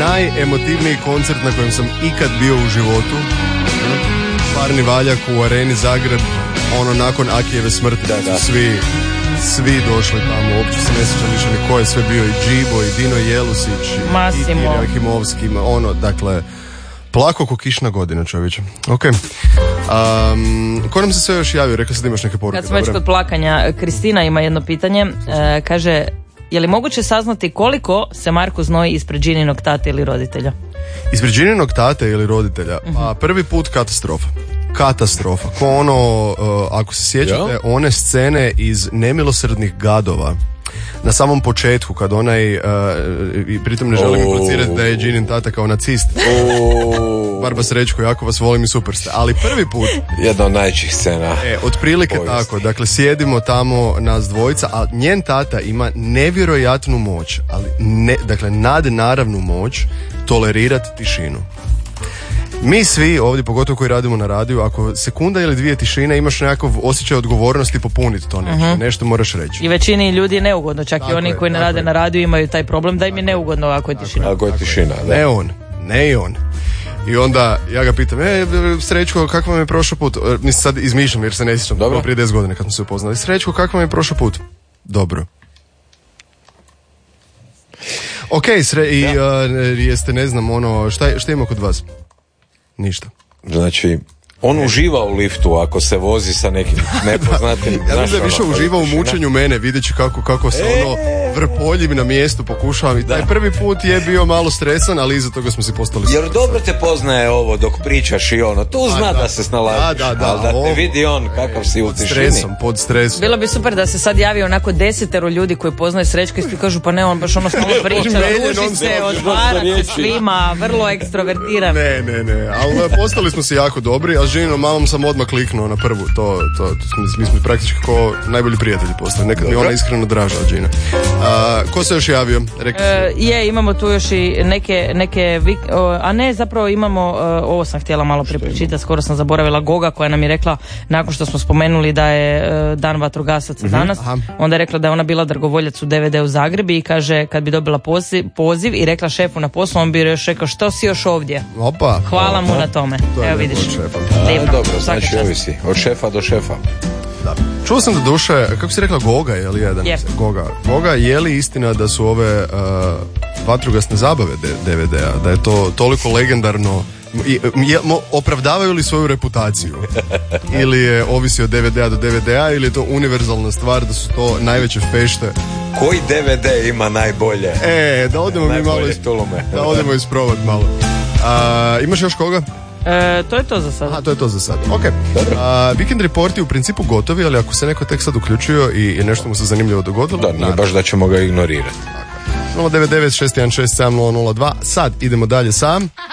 najemotivniji koncert na kojem sam ikad bio u životu. Parni valjak u Areni Zagreb, nakon Akijeve smrti, svi došli tamo, uopće se ne sjećam više ni ko je sve bio, i Džibo, i Dino Jelusić, i Kiri Akimovski, dakle, plako ko kišna godina, čovječe. Ok. Ko nam se sve još javio? Rekla se da imaš neke poruke. Kad smo već kod plakanja, Kristina ima jedno pitanje, kaže, je li moguće saznati koliko se Marko znoji ispred Džininog tate ili roditelja? Ispred Džininog tate ili roditelja? Pa prvi put katastrofa. Ko ako se sjećate, one scene iz Nemilosrdnih gadova, na samom početku, kad onaj, i pritom ne želim implicirati da je Džinin tata kao nacist. Barba Srećko, jako vas volim i super ste. Ali prvi put... Jedna od najčih scena. Otprilike tako. Dakle, sjedimo tamo nas dvojica, a njen tata ima nevjerojatnu moć, ali dakle, nadnaravnu moć tolerirati tišinu. Mi svi ovdje, pogotovo koji radimo na radiju, ako sekunda ili dvije tišine, imaš nekakav osjećaj odgovornosti popuniti to nešto moraš reći. I većini ljudi je neugodno, čak i oni koji ne rade na radiju imaju taj problem da im je neugodno ako je tišina. Ako je tišina, da. Ne on. I onda ja ga pitam, Srećko, kako vam je prošao put? Mislim, sad izmišljam jer se ne sjećam, dobro, prije 10 godina kad smo se upoznali. Srećko, kako vam je prošao put? Dobro. Ok, jeste, ne znam, šta ima kod vas? Ništa. Znači, on uživa u liftu ako se vozi sa nekim nepoznatim... Ja mislim da više uživa u mučenju mene, videći kako se vrpoljim na mjestu, pokušavam. I taj prvi put je bio malo stresan, ali iza toga smo si postali... Jer dobro te poznaje ovo dok pričaš i tu zna da se snalaziš, ali da te vidi on kakav si u tišini. Pod stresom. Bilo bi super da se sad javi onako 10 ljudi koji poznaju Srećka i kažu, pa ne, on baš ono stalo priča, ruži se, otvara se svima, vrlo ekstrovertiran. Ne, ali postali smo si jako dobri, a Ženinom mamom sam odmah kliknuo na prvu, mi smo praktički kao najbolji prijatelji postali, nekad mi ona iskreno draža od Žina. Ko se još javio? Imamo tu još i neke a ne, zapravo imamo, ovo sam htjela malo prepričitati, skoro sam zaboravila, Goga koja nam je rekla, nakon što smo spomenuli da je dan vatrogasaca danas, onda je rekla da je ona bila dragovoljac u DVD u Zagrebi i kaže, kad bi dobila poziv i rekla šefu na poslu, on bi još rekao, što si još ovdje? Opa. Hvala mu na tome. Evo vidiš. Dobro, znači ovisi, od šefa do šefa. Da. Čuo sam da duše, kako si rekla, Goga je li jedan? Goga, je li istina da su ove vatrogasne zabave DVD-a, da je to toliko legendarno, opravdavaju li svoju reputaciju? Ili je ovisi od DVD-a do DVD-a, ili je to univerzalna stvar da su to najveće fešte? Koji DVD ima najbolje? Da odemo mi malo da odemo isprobati malo. Imaš još koga? To je to za sad. To je to za sad. Ok. Weekend reporti u principu gotovi, ali ako se neko tek sad uključio i nešto mu se zanimljivo dogodilo... Da, ne baš da ćemo ga ignorirati. 099 616 7002. Sad idemo dalje sa...